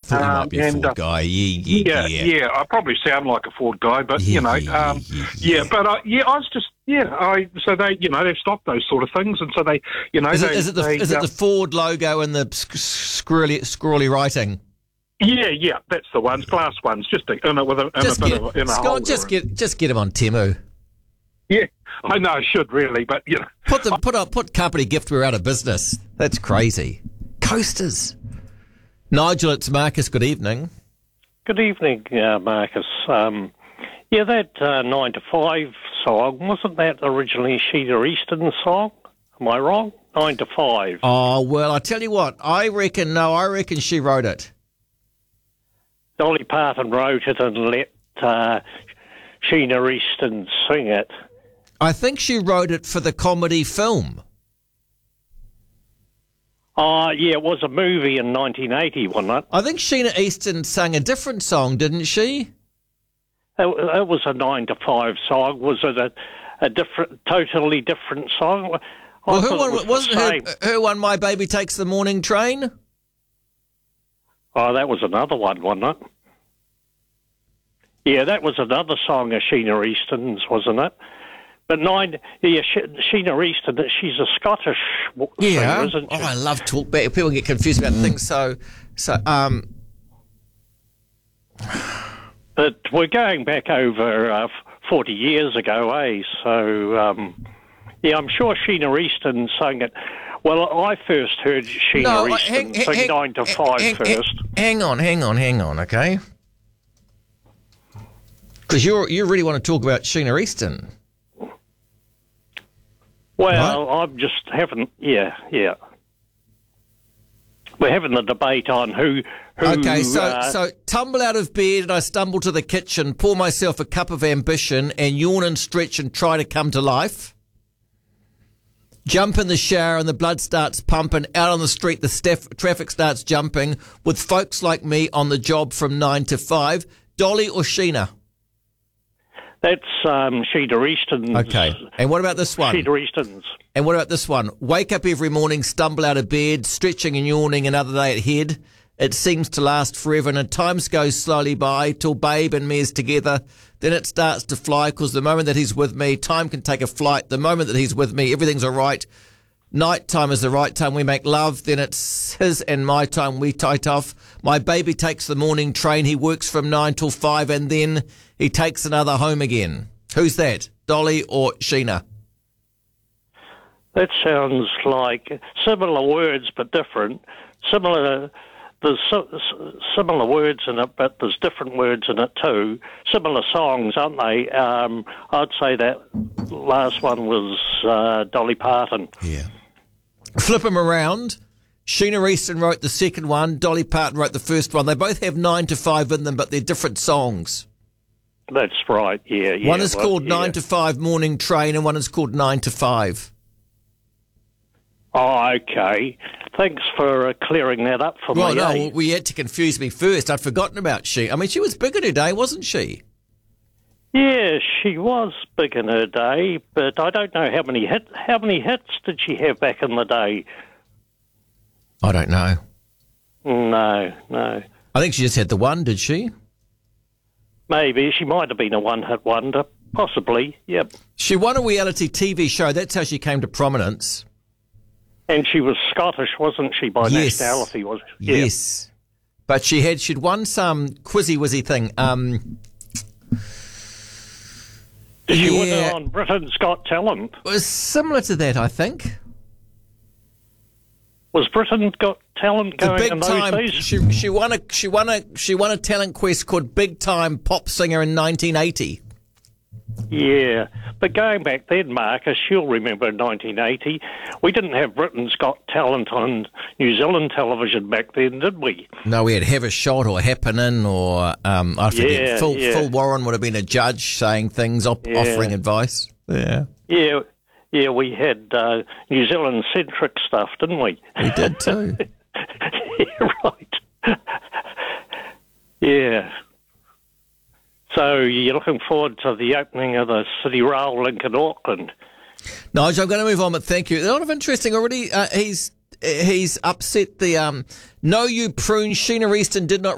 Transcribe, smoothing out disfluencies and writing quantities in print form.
thought you might be a Ford guy. Yeah. I probably sound like a Ford guy, but I was just so they they've stopped those sort of things, and so they Is it the Ford logo and the scrawly writing? Yeah, that's the ones, glass ones, just get him on Temu. Yeah, I know I should really, but put company giftware out of business. That's crazy. Coasters. Nigel, it's Marcus. Good evening. Good evening, Marcus. That 9 to 5 song, wasn't that originally Sheena Easton's song? Am I wrong? 9 to 5. Oh well, I tell you what. I reckon she wrote it. Dolly Parton wrote it and let Sheena Easton sing it. I think she wrote it for the comedy film. It was a movie in 1980, wasn't it? I think Sheena Easton sang a different song, didn't she? It was a 9 to 5 song. Was it a totally different song? Well, who won My Baby Takes the Morning Train? Oh, that was another one, wasn't it? Yeah, that was another song of Sheena Easton's, wasn't it? But Sheena Easton, she's a Scottish singer, isn't she? I love talk back. People get confused about things. But we're going back over 40 years ago, eh? So, I'm sure Sheena Easton sang it. Well, I first heard Sheena Easton sing 9 to 5 first. Hang on, okay? Because you really want to talk about Sheena Easton. Well, right? I'm just having, yeah. We're having the debate on who. Okay, so tumble out of bed and I stumble to the kitchen, pour myself a cup of ambition and yawn and stretch and try to come to life. Jump in the shower and the blood starts pumping. Out on the street, the traffic starts jumping. With folks like me on the job from 9 to 5. Dolly or Sheena? That's Sheena Easton's. Okay. And what about this one? Sheena Easton's. And what about this one? Wake up every morning, stumble out of bed, stretching and yawning, another day ahead. It seems to last forever, and time goes slowly by till babe and me is together. Then it starts to fly, because the moment that he's with me, time can take a flight. The moment that he's with me, everything's all right. Night time is the right time we make love. Then it's his and my time we tight off. My baby takes the morning train. He works from 9 till 5, and then he takes another home again. Who's that? Dolly or Sheena? That sounds like similar words but different. There's similar words in it, but there's different words in it too. Similar songs, aren't they? I'd say that last one was Dolly Parton. Yeah. Flip them around. Sheena Easton wrote the second one. Dolly Parton wrote the first one. They both have 9 to 5 in them, but they're different songs. That's right, yeah. One is called 9 to 5 Morning Train, and one is called 9 to 5. Oh, okay. Thanks for clearing that up for me. Well, no, you had to confuse me first. I'd forgotten about she. I mean, she was big in her day, wasn't she? Yeah, she was big in her day, but I don't know how many hits did she have back in the day? I don't know. No. I think she just had the one, did she? Maybe. She might have been a one-hit wonder. Possibly, yep. She won a reality TV show. That's how she came to prominence. And she was Scottish, wasn't she, by nationality? Was she? Yeah. Yes. But she'd won some quizzy-wizzy thing. Did she win it on Britain's Got Talent? It was similar to that, I think. Was Britain Got Talent going in those days? She won a talent quest called Big Time Pop Singer in 1980. Yeah, but going back then, Marcus, you'll remember in 1980, we didn't have Britain's Got Talent on New Zealand television back then, did we? No, we had Have a Shot or Happening or, I forget, Phil Warren would have been a judge saying things, offering advice. Yeah. Yeah, we had New Zealand-centric stuff, didn't we? We did too. Yeah, right. Yeah. So you're looking forward to the opening of the City Rail link in Auckland? Nigel, I'm going to move on, but thank you. A lot of interesting already. He's upset the No You Prune. Sheena Easton did not